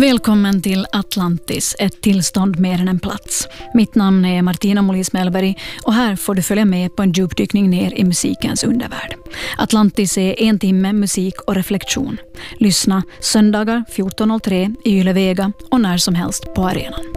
Välkommen till Atlantis, ett tillstånd mer än en plats. Mitt namn är Martina Molis Mellberg och här får du följa med på en djupdykning ner i musikens undervärld. Atlantis är 1 timme musik och reflektion. Lyssna söndagar 14.03 i Yle Vega och när som helst på arenan.